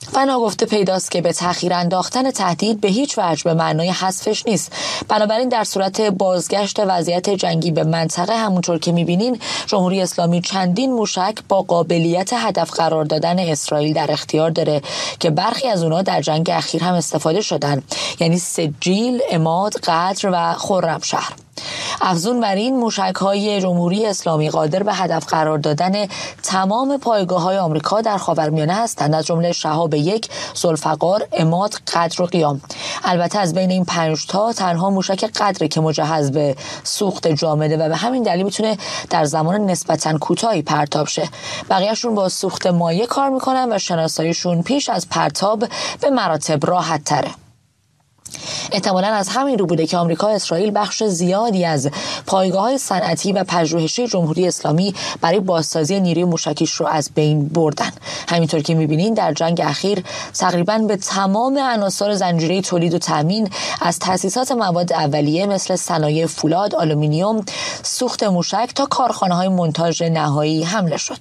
و ناگفته پیداست که به تأخیر انداختن تهدید به هیچ وجه به معنای حذفش نیست. بنابراین در صورت بازگشت وضعیت جنگی به منطقه، همونطور که می‌بینین جمهوری اسلامی چندین موشک با قابلیت هدف قرار دادن اسرائیل در اختیار داره که برخی از اونها در جنگ اخیر هم استفاده شدن، یعنی سجیل، عماد، قدر و خرمشهر. افزون بر این، موشک‌های جمهوری اسلامی قادر به هدف قرار دادن تمام پایگاه‌های آمریکا در خاورمیانه هستند، از جمله شهاب 1، ذوالفقار، عماد، قدر و قیام. البته از بین این 5 تا تنها موشک قدر که مجهز به سوخت جامده و به همین دلیل میتونه در زمان نسبتاً کوتاهی پرتاب شه. بقیه‌شون با سوخت مایع کار میکنن و شناساییشون پیش از پرتاب به مراتب راحت تره. احتمالاً از همین رو بوده که آمریکا اسرائیل بخش زیادی از پایگاه‌های صنعتی و پژوهشی جمهوری اسلامی برای بازسازی نیروی موشکیش رو از بین بردن. همینطور که می‌بینین در جنگ اخیر تقریباً به تمام عناصر زنجیره تولید و تامین، از تأسیسات مواد اولیه مثل صنایع فولاد، آلومینیوم، سوخت موشک تا کارخانه‌های مونتاژ نهایی حمله شد.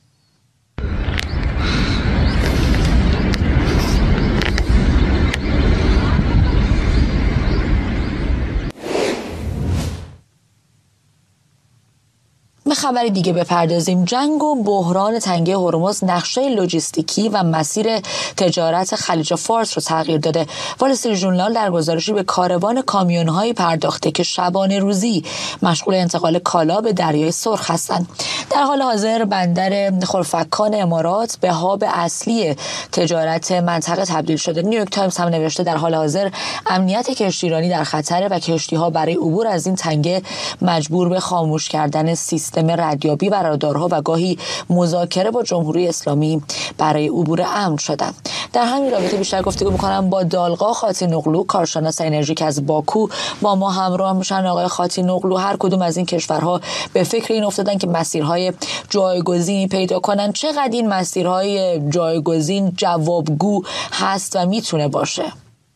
به خبری دیگه بپردازیم. جنگ و بحران تنگه هرمز نقشه لوجستیکی و مسیر تجارت خلیج فارس رو تغییر داده. وال استریت ژورنال در گزارشی به کاروان کامیون‌هایی پرداخته که شبانه روزی مشغول انتقال کالا به دریای سرخ هستند. در حال حاضر بندر خرفکان امارات به هاب اصلی تجارت منطقه تبدیل شده. نیویورک تایمز هم نوشته در حال حاضر امنیت کشتیرانی در خطره و کشتی‌ها برای عبور از این تنگه مجبور به خاموش کردن سیستم ردیابی و رادارها و گاهی مذاکره با جمهوری اسلامی برای عبور امن شدند. در همین رابطه بیشتر گفتگو می‌کنم با دالقا خاتی‌نوغلو، کارشناس انرژیک از باکو. با ما همراه میشن. آقای خاتی‌نوغلو، هر کدوم از این کشورها به فکر این افتادن که مسیرهای جایگزینی پیدا کنن؟ چقدر این مسیرهای جایگزین جوابگو هست و میتونه باشه؟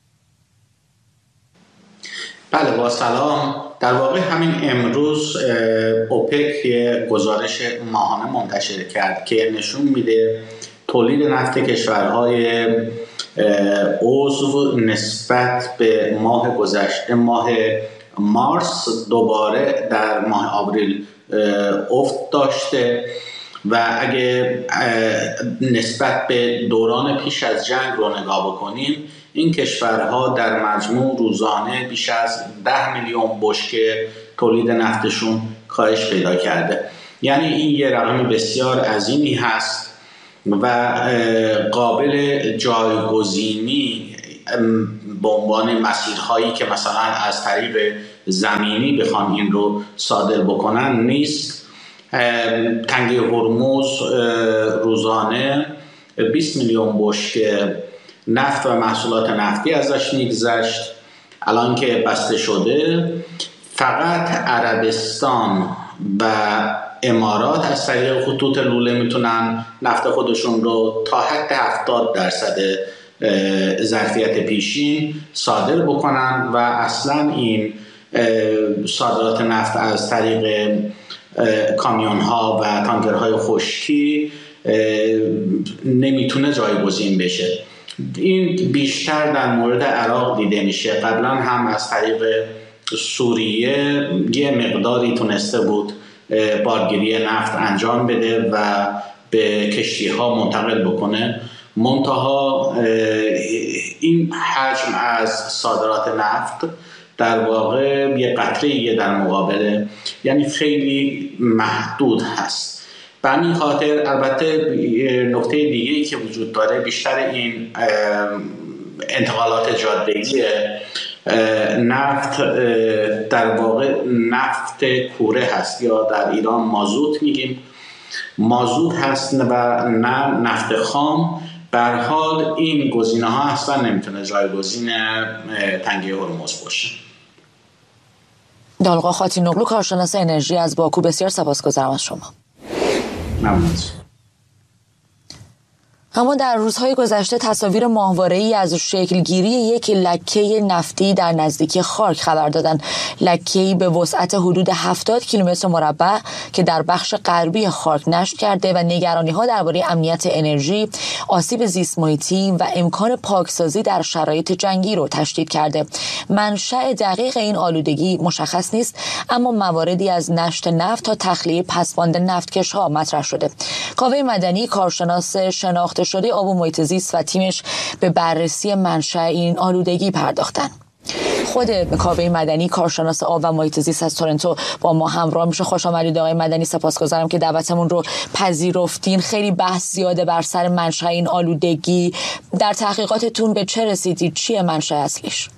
بله، با سلام. در واقع همین امروز اوپک یه گزارش ماهانه منتشر کرد که نشون میده تولید نفت کشورهای عضو نسبت به ماه گذشته، ماه مارس، دوباره در ماه آوریل افت داشته و اگه نسبت به دوران پیش از جنگ رو نگاه بکنیم، این کشورها در مجموع روزانه بیش از 10 میلیون بشکه تولید نفتشون کاهش پیدا کرده. یعنی این یه رقم بسیار عظیمی هست و قابل جایگزینی به عنوان مسیرهایی که مثلا از طریق زمینی بخوان این رو صادر بکنن نیست. تنگه هرمز روزانه 20 میلیون بشکه نفت و محصولات نفتی ازش میگذشت. الان که بسته شده، فقط عربستان و امارات از طریق خطوط لوله میتونن نفت خودشون رو تا حد 70% ظرفیت پیشین صادر بکنن و اصلا این صادرات نفت از طریق کامیون ها و تانکرهای خشکی نمیتونه جایگزین بشه. این بیشتر در مورد عراق دیده میشه. قبلا هم از طریق سوریه یه مقداری تونسته بود بارگیری نفت انجام بده و به کشتی ها منتقل بکنه. منتها این حجم از صادرات نفت در واقع یه قطره‌ایه در مقابل، یعنی خیلی محدود هست. به همین خاطر البته نکته دیگه‌ای که وجود داره، بیشتر این انتقالات جاده‌ای نفت در واقع نفت کوره هست، یا در ایران مازوت میگیم، مازوت هست و نه نفت خام. به هر حال این گزینه‌ها اصلا نمیتونه جایگزین تنگه هرمز باشه. دالقا خاتی‌نوغلو، کارشناس انرژی از باکو، بسیار سپاسگزارم از شما. ممنون. اما در روزهای گذشته تصاویر ماهواره‌ای از شکلگیری یک لکه نفتی در نزدیکی خارک خبر دادند. لکه‌ای به وسعت حدود 70 کیلومتر مربع که در بخش غربی خارک نشت کرده و نگرانی‌ها درباره امنیت انرژی، آسیب زیست محیطی و امکان پاکسازی در شرایط جنگی رو تشدید کرده. منشأ دقیق این آلودگی مشخص نیست، اما مواردی از نشت نفت تا تخلیه پسماند نفتکش‌ها مطرح شده. کاوه مدنی، کارشناس شناخته شده آب و محیط زیست و تیمش به بررسی منشأ این آلودگی پرداختن. خود کاوه مدنی، کارشناس آب و محیط زیست از تورنتو با ما همراه میشه. خوش آمدید آقای مدنی، سپاسگزارم که دعوتمون رو پذیرفتین. خیلی بحث زیاده بر سر منشأ این آلودگی. در تحقیقاتتون به چه رسیدید؟ چیه منشأ اصلیش؟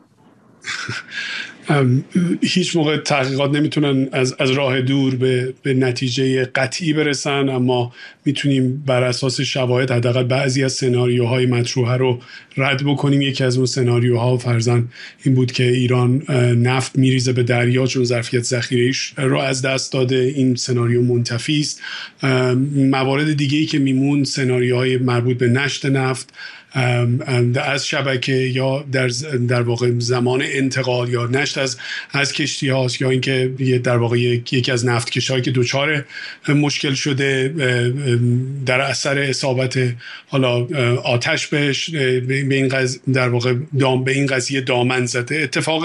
هیچ موقع تحقیقات نمیتونن از راه دور به نتیجه قطعی برسن، اما میتونیم بر اساس شواهد حداقل بعضی از سناریوهای مطروحه رو رد بکنیم. یکی از اون سناریوها فرضاً این بود که ایران نفت میریزه به دریا چون ظرفیت ذخیره‌ایش رو از دست داده. این سناریو منتفی است. موارد دیگه‌ای که میمون سناریوهای مربوط به نشت نفت از شبکه یا در واقع زمان انتقال یا نشت از کشتی هاست، یا اینکه در واقع یکی از نفتکش‌هایی که دچار مشکل شده در اثر اصابت حالا آتش بهش به این در واقع به این قضیه دامن زده. اتفاق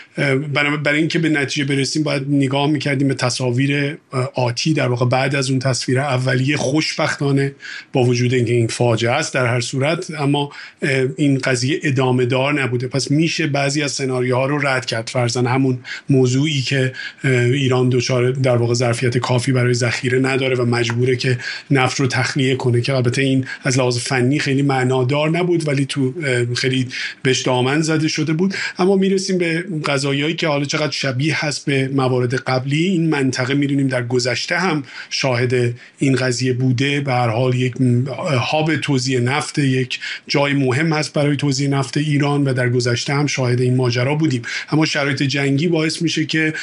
برای اینکه به نتیجه برسیم باید نگاه می‌کردیم به تصاویر آتی در واقع بعد از اون تصویر اولیه. خوشبختانه با وجود اینکه این فاجعه است در هر صورت، اما این قضیه ادامه دار نبوده. پس میشه بعضی از سناریوها رو رد کرد. فرضاً همون موضوعی که ایران دچار در واقع ظرفیت کافی برای ذخیره نداره و مجبوره که نفت رو تخلیه کنه، که البته این از لحاظ فنی خیلی معنادار نبود ولی تو خیلی بهش دامن زده شده بود. اما میرسیم به قضایایی که حالا چقدر شبیه هست به موارد قبلی. این منطقه میدونیم در گذشته هم شاهد این قضیه بوده. به هر حال یک هاب توزیع نفت، یک جای مهم هست برای توزیع نفت ایران و در گذشته هم شاهد این ماجرا بودیم. اما شرایط جنگی باعث میشه که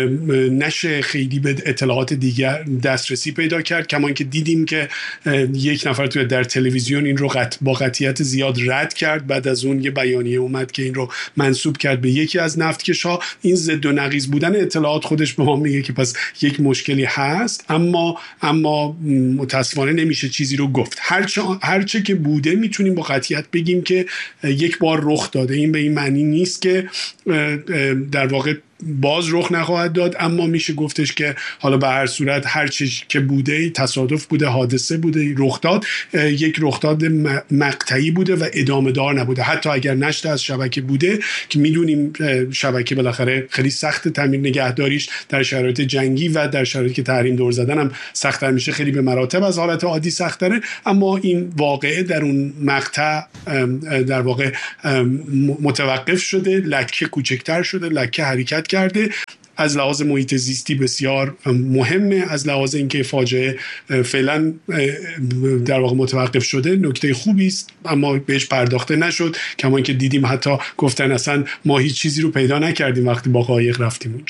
نشه خیلی به اطلاعات دیگر دسترسی پیدا کرد. کما اینکه دیدیم که یک نفر توی در تلویزیون این رو با قطعیت زیاد رد کرد. بعد از اون یه بیانیه اومد که این رو منسوب کرد به یکی از نفتکش‌ها. این ضد و نقیض بودن اطلاعات خودش به ما میگه که پس یک مشکلی هست، اما متاسفانه نمیشه چیزی رو گفت. هرچه که بوده میتونیم با قطعیت بگیم که یک بار رخ داده. این به این معنی نیست که در واقع باز رخ نخواهد داد، اما میشه گفتش که حالا به هر صورت هر چیزی که بوده تصادف بوده، حادثه بوده، رخ داد، یک رخداد مقطعی بوده و ادامه دار نبوده. حتی اگر نشت از شبکه بوده که میدونیم شبکه بالاخره خیلی سخت تعمیر نگهداریش در شرایط جنگی و در شرایطی که تحریم دور زدن هم سخت‌تر میشه، خیلی به مراتب از حالت عادی سخت‌تره. اما این واقعه در اون مقطع در واقع متوقف شده، لکه کوچکتر شده، لکه حرکت کرده. از لحاظ محیط زیستی بسیار مهمه. از لحاظ اینکه فاجعه فعلا در واقع متوقف شده نکته خوبی است، اما بهش پرداخته نشد. کما اینکه دیدیم حتی گفتن اصلا ما هیچ چیزی رو پیدا نکردیم وقتی با قایق رفتیم اونجا.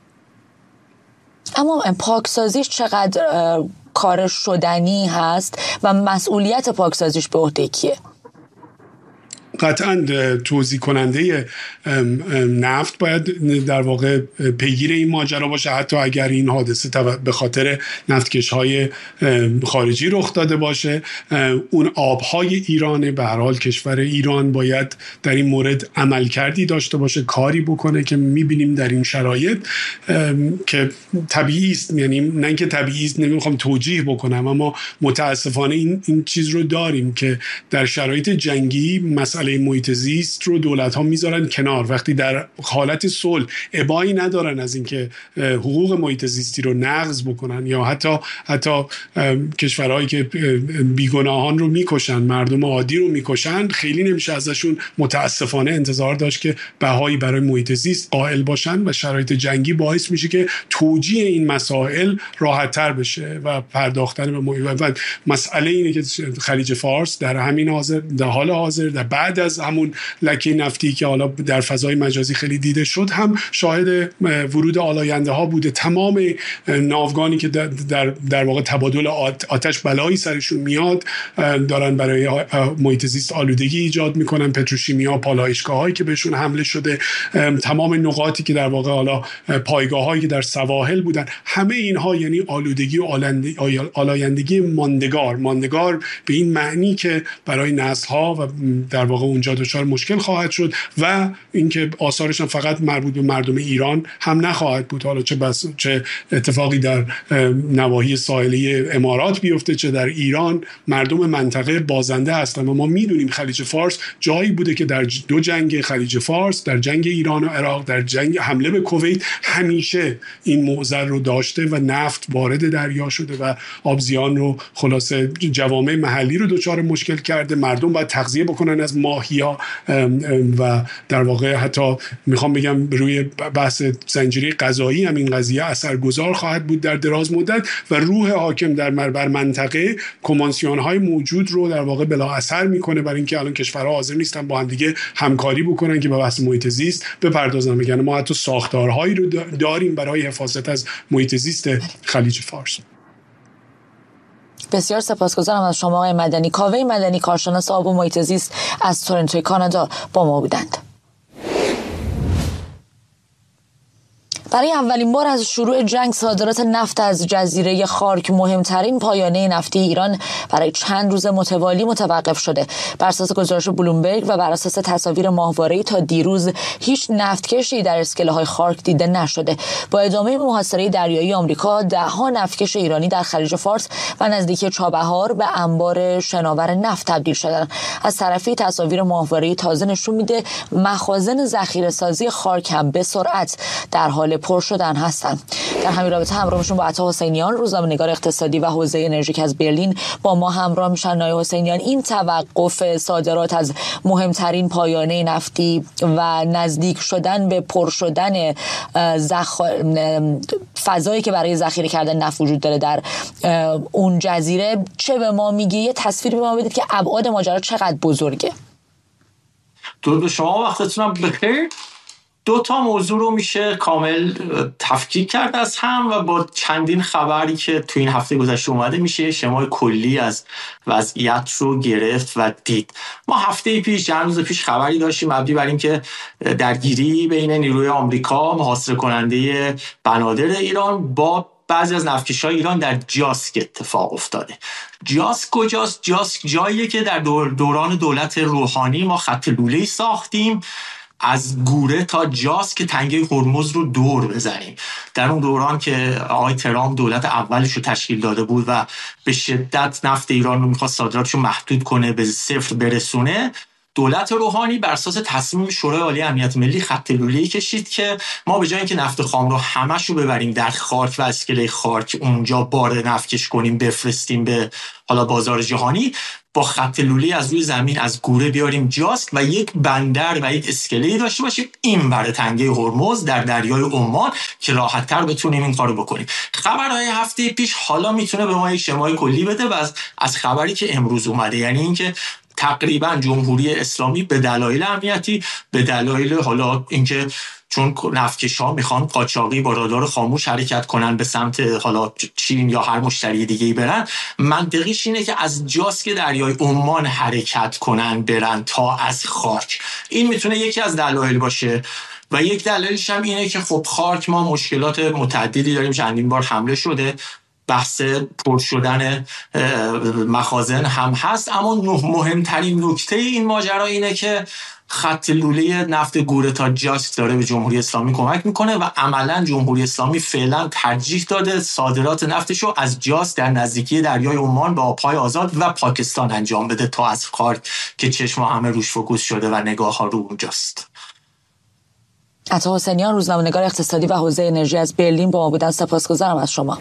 اما پاکسازیش چقدر کار شدنی هست و مسئولیت پاکسازیش به عهده کیه؟ قطعاً توزیع کننده نفت باید در واقع پیگیر این ماجرا باشه، حتی اگر این حادثه به خاطر نفتکش‌های خارجی رخ داده باشه. اون آبهای ایرانه، به هر حال کشور ایران باید در این مورد عملکردی داشته باشه، کاری بکنه که می‌بینیم در این شرایط که طبیعی است. یعنی نه اینکه طبیعی است، نمیخوام توجیه بکنم، اما متاسفانه این چیز رو داریم که در شرایط جنگی مسئله محیط زیست رو دولت‌ها میذارن کنار. وقتی در حالت صلح ابایی ندارن از اینکه حقوق محیط زیستی رو نقض بکنن، یا حتی کشورهایی که بیگناهان رو میکشن، مردم عادی رو میکشن، خیلی نمیشه ازشون متاسفانه انتظار داشت که بهایی برای محیط زیست قائل باشن. و شرایط جنگی باعث میشه که توجیه این مسائل راحت‌تر بشه و پرداختن به مسئله اینه که خلیج فارس در حال حاضر در بعد بعد از همون لکه نفتی که حالا در فضای مجازی خیلی دیده شد هم شاهد ورود آلاینده ها بوده. تمام ناوگانی که در واقع تبادل آتش بلایی سرشون میاد دارن برای محیط زیست آلودگی ایجاد میکنن. پتروشیمیا، پالایشگاهایی که بهشون حمله شده، تمام نقاطی که در واقع حالا پایگاهایی که در سواحل بودن، همه اینها یعنی آلودگی و آلایندگی ماندگار به این معنی که برای نسل‌ها و در واقع اونجا دچار مشکل خواهد شد و اینکه آثارش هم فقط مربوط به مردم ایران هم نخواهد بود. حالا چه اتفاقی در نواحی ساحلی امارات بیفته چه در ایران، مردم منطقه بازنده هستن و ما میدونیم خلیج فارس جایی بوده که در دو جنگ خلیج فارس، در جنگ ایران و عراق، در جنگ حمله به کویت، همیشه این معضل رو داشته و نفت وارد دریا شده و آبزیان رو خلاصه جوامع محلی رو دچار مشکل کرده. مردم باید تغذیه بکنن از ماهی‌ها و در واقع حتی میخوام بگم روی بحث زنجیره غذایی هم این قضیه اثرگذار خواهد بود در دراز مدت و روح حاکم بر منطقه کنوانسیون‌های موجود رو در واقع بلا اثر میکنه، برای اینکه الان کشورها حاضر نیستن با هم دیگه همکاری بکنن که به بحث محیط زیست بپردازن. میگن ما حتی ساختارهایی رو داریم برای حفاظت از محیط زیست خلیج فارس. بسیار سپاسگزارم از شما آقای مدنی. کاوه مدنی، کارشناس آب و محیط زیست از تورنتو کانادا با ما بودند. برای اولین بار از شروع جنگ صادرات نفت از جزیره خارک، مهمترین پایانه نفتی ایران، برای چند روز متوالی متوقف شده. بر اساس گزارش بلومبرگ و بر اساس تصاویر ماهواره‌ای تا دیروز هیچ نفتکشی در اسکله‌های خارک دیده نشده. با ادامه محاصره دریایی آمریکا، ده‌ها نفتکش ایرانی در خلیج فارس و نزدیکی چابهار به انبار شناور نفت تبدیل شدند. از طرفی تصاویر ماهواره‌ای تازه نشون میده مخازن ذخیره‌سازی خارک هم به سرعت در حال پر شدن هستند. در همین رابطه همراهشون با عطا حسینیان، روزنامه‌نگار اقتصادی و حوزه انرژیک از برلین با ما همراه میشن. آقای حسینیان، این توقف صادرات از مهمترین پایانه نفتی و نزدیک شدن به پر شدن فضایی که برای ذخیره کردن نفت وجود داره در اون جزیره چه به ما میگه؟ یه تصویر به ما بدید که ابعاد ماجرا چقدر بزرگه. درود به شما، وقتتونم بخیر. دو تا موضوع رو میشه کامل تفکیک کرد از هم و با چندین خبری که تو این هفته گذشته اومده میشه شمای کلی از وضعیت رو گرفت و دید. ما هفته پیش، چند روز پیش خبری داشتیم مبنی بر اینکه درگیری بین نیروی آمریکا محاصره کننده بنادر ایران با بعضی از نفتکش‌های ایران در جاسک اتفاق افتاده. جاسک کجاست؟ جاسک جاییه که در دوران دولت روحانی ما خط لوله‌ای ساختیم از گوره تا جاسک تنگه هرمز رو دور بزنیم. در اون دوران که آقای ترامپ دولت اولش رو تشکیل داده بود و به شدت نفت ایران رو میخواست صادراتش رو محدود کنه، به صفر برسونه، دولت روحانی بر اساس تصمیم شورای عالی امنیت ملی خط لوله‌ای کشید که ما به جای اینکه نفت خام رو همش رو ببریم در خارک و اسکله خارک اونجا بار نفتکش کنیم بفرستیم به حالا بازار جهانی، با خط لوله از روی زمین از گوره بیاریم جاسک و یک بندر و یک اسکله‌ای داشته باشیم این بر تنگه هرمز در دریای عمان که راحت‌تر بتونیم این کارو بکنیم. خبرهای هفته پیش حالا میتونه به ما یک شمای کلی بده و از خبری که امروز اومده، یعنی اینکه تقریبا جمهوری اسلامی به دلایل امنیتی، به دلایل حالا اینکه چون نفتکش‌ها میخوان قاچاقی با رادار خاموش حرکت کنن به سمت حالا چین یا هر مشتری دیگه‌ای برن، منطقیش اینه که از جاسک دریای عمان حرکت کنن برن تا از خارک. این میتونه یکی از دلایل باشه و یک دلیلش هم اینه که خب خارک ما مشکلات متعددی داریم، چندین بار حمله شده، بحث پر شدن مخازن هم هست، اما مهمترین نکته این ماجرا اینه که خط لوله نفت گوره تا جاسک داره به جمهوری اسلامی کمک میکنه و عملا جمهوری اسلامی فعلا ترجیح داده صادرات نفتش رو از جاسک در نزدیکی دریای عمان به آبهای آزاد و پاکستان انجام بده تا از خارک که چشم همه روش فوکوس شده و نگاه ها رو اونجاست. عطا حسینیان، روزنامه‌نگار اقتصادی و حوزه انرژی از برلین با ما بودن. سپاسگزارم از شما.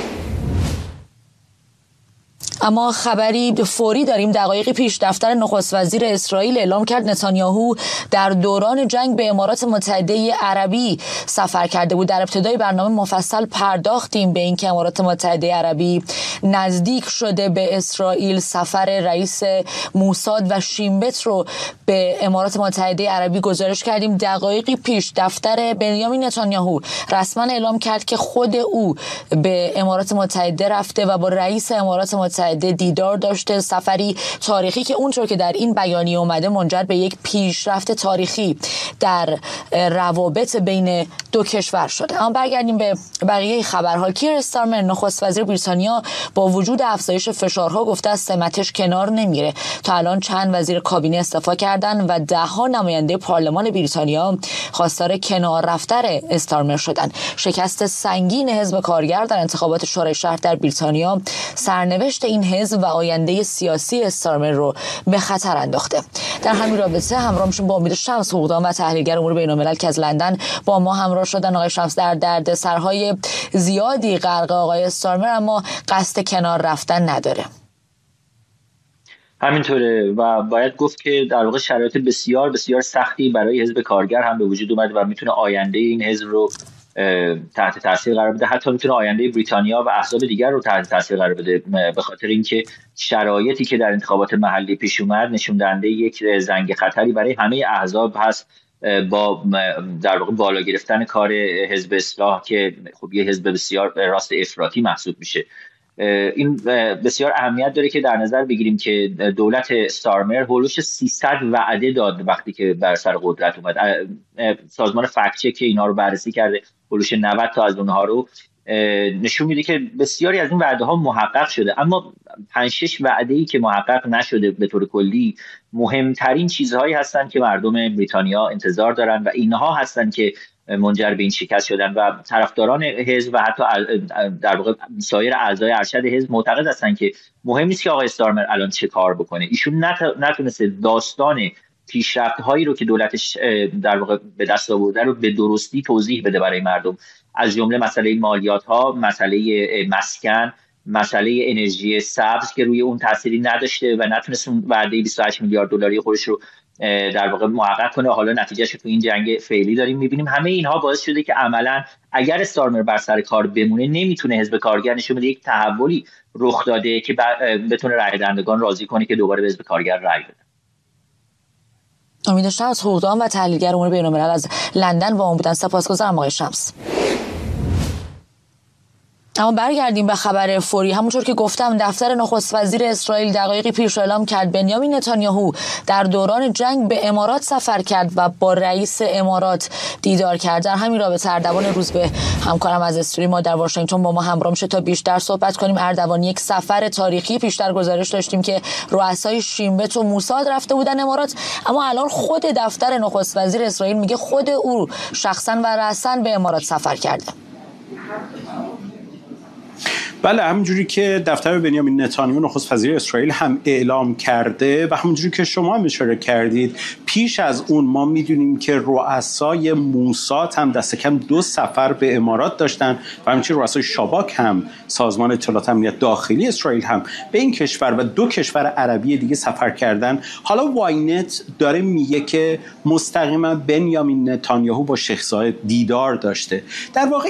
اما خبری فوری داریم. دقایقی پیش دفتر نخست وزیر اسرائیل اعلام کرد نتانیاهو در دوران جنگ به امارات متحده عربی سفر کرده بود. در ابتدای برنامه مفصل پرداختیم به اینکه امارات متحده عربی نزدیک شده به اسرائیل. سفر رئیس موساد و شین بت رو به امارات متحده عربی گزارش کردیم دقایقی پیش دفتر بنیامین نتانیاهو رسما اعلام کرد که خود او به امارات متحده رفته و با رئیس امارات متحده دیدار داشته، سفری تاریخی که اونطور که در این بیانیه اومده منجر به یک پیشرفت تاریخی در روابط بین دو کشور شده. اما برگردیم به بقیه خبرها. کیر استارمر نخست وزیر بریتانیا با وجود افزایش فشارها گفته از سمتش کنار نمیره. تا الان چند وزیر کابینه استعفا کردن و ده‌ها نماینده پارلمان بریتانیا خواستار کنار رفتن استارمر شدن. شکست سنگین حزب کارگر در انتخابات شورای شهر در بریتانیا سرنوشت این حزب و آینده سیاسی استارمر رو به خطر انداخته. در همین رابطه همراه میشیم با امید شمس، حقوقدان و تحلیلگر امور بین‌الملل که از لندن با ما همراه شدن. آقای شمس، در دردسرهای زیادی غرق آقای استارمر، اما قصد کنار رفتن نداره. همینطوره و باید گفت که در واقع شرایط بسیار بسیار سختی برای حزب کارگر هم به وجود اومده و میتونه آینده این حزب رو تحت تاثیر قرار بده، حتی میتونه آینده بریتانیا و احزاب دیگر رو تحت تاثیر قرار بده، به خاطر اینکه شرایطی که در انتخابات محلی پیش اومد نشون دهنده یک زنگ خطری برای همه احزاب هست، با در واقع بالا گرفتن کار حزب اصلاح که خب یه حزب بسیار راست افراطی محسوب میشه. این بسیار اهمیت داره که در نظر بگیریم که دولت استارمر هولوش 300 وعده داد وقتی که بر سر قدرت اومد. سازمان فکت چک که اینا رو بررسی کرده، هولوش 90 تا از اونها رو نشون میده که بسیاری از این وعده ها محقق شده، اما 5-6 وعده‌ای که محقق نشده به طور کلی مهمترین چیزهایی هستن که مردم بریتانیا انتظار دارن و اینها هستن که منجر به این شکست شدن و طرفداران حزب و حتی در واقع سایر اعضای ارشد حزب معتقد هستن که مهم نیست که آقای استارمر الان چه کار بکنه. ایشون نتونسته داستان پیشرفت‌هایی رو که دولتش در واقع به دست آورده رو به درستی توضیح بده برای مردم، از جمله مسئله مالیات‌ها، مسئله مسکن، مسئله انرژی سبز که روی اون تأثیری نداشته و نتونست اون وعده 28 میلیارد دلاری خودش رو در واقع محقق کنه. حالا نتیجهش تو این جنگ فعلی داریم می‌بینیم. همه اینها باعث شده که عملاً اگر استارمر بر سر کار بمونه نمیتونه حزب کارگر نشون بده یک تحولی رخ داده که بتونه رای دهندگان راضی کنه که دوباره به حزب کارگر رای بده. امید شمس، حقوقدان و تحلیلگر امور بین‌الملل از لندن با ما بودن. سپاسگزارم آقای شمس. اما برگردیم به خبر فوری. همونطور که گفتم دفتر نخست وزیر اسرائیل دقایقی پیش اعلام کرد بنیامین نتانیاهو در دوران جنگ به امارات سفر کرد و با رئیس امارات دیدار کرد. در همین رابطه اردوان روزبه همکارم از استودیوی ما در واشنگتن با ما همراه میشه تا بیشتر صحبت کنیم. اردوان، یک سفر تاریخی پیشتر گزارش داشتیم که رؤسای شین بت و موساد رفته بودن امارات، اما الان خود دفتر نخست وزیر اسرائیل میگه خود او شخصا و رأساً به امارات سفر کرده. بله، همونجوری که دفتر بنیامین نتانیاهو نخست وزیر اسرائیل هم اعلام کرده و همونجوری که شما هم اشاره کردید، پیش از اون ما میدونیم که رؤسای موساد هم دست کم 2 سفر به امارات داشتن و همچنین رؤسای شاباک هم، سازمان اطلاعات امنیت داخلی اسرائیل هم به این کشور و 2 کشور عربی دیگه سفر کردن. حالا واینت داره میگه که مستقیما بنیامین نتانیاهو با شیخ زاید دیدار داشته. در واقع